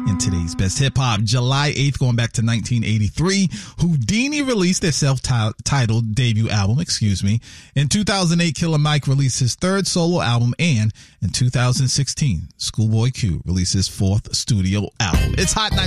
In today's Best Hip Hop, July 8th, going back to 1983, Houdini released their self-titled debut album, In 2008, Killer Mike released his third solo album, and in 2016, Schoolboy Q released his fourth studio album. It's Hot 97.